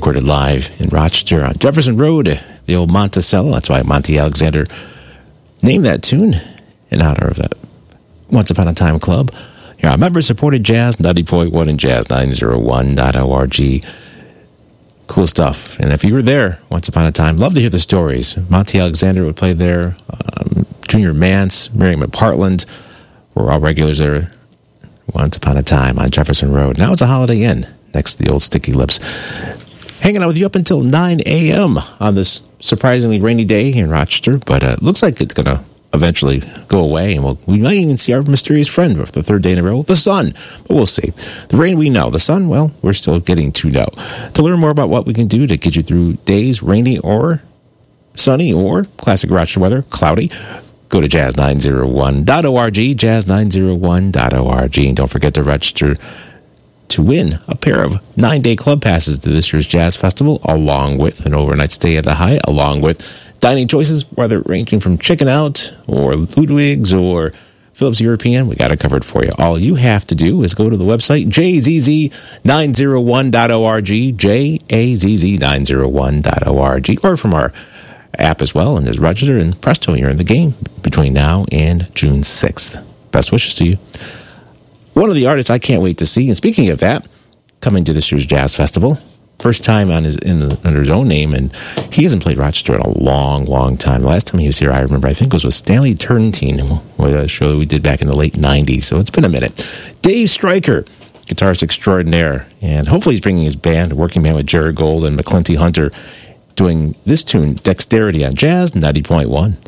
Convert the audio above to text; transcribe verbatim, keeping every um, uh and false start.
recorded live in Rochester on Jefferson Road, the old Monticello. That's why Monty Alexander named that tune in honor of that Once Upon a Time club. You're on member-supported Jazz ninety point one and Jazz nine oh one dot org. Cool stuff. And if you were there once upon a time, love to hear the stories. Monty Alexander would play there. Um, Junior Mance, Miriam McPartland were all regulars there once upon a time on Jefferson Road. Now it's a Holiday Inn next to the old Sticky Lips. Hanging out with you up until nine a.m. on this surprisingly rainy day here in Rochester, but it uh, looks like it's going to eventually go away, and we'll, we might even see our mysterious friend for the third day in a row, the sun, but we'll see. The rain, we know. The sun, well, we're still getting to know. To learn more about what we can do to get you through days, rainy or sunny or classic Rochester weather, cloudy, go to jazz nine oh one dot org, jazz nine oh one dot org, and don't forget to register to win a pair of nine-day club passes to this year's Jazz Festival, along with an overnight stay at the Hyatt, along with dining choices, whether ranging from Chicken Out or Ludwig's or Phillips European. We got it covered for you. All you have to do is go to the website, J Z Z nine oh one dot org, J A Z Z nine oh one dot org, or from our app as well, and there's register, and presto, you're in the game between now and June sixth. Best wishes to you. One of the artists I can't wait to see, and speaking of that, coming to this year's Jazz Festival, first time on his in the, under his own name, and he hasn't played Rochester in a long, long time. The last time he was here, I remember, I think it was with Stanley Turrentine, with a show we did back in the late nineties, so it's been a minute. Dave Stryker, guitarist extraordinaire, and hopefully he's bringing his band, working band with Jerry Gold and McClinty Hunter, doing this tune, Dexterity, on Jazz ninety point one.